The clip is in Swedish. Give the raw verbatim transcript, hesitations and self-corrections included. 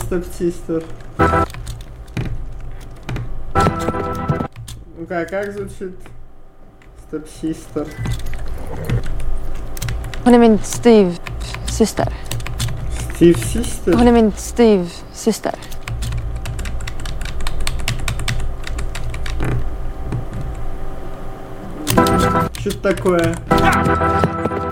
степ-систер? Ну-ка, как звучит степ-систер? Hon är min styvsyster. Steve-систер? Hon är min styvsyster. Что-то такое.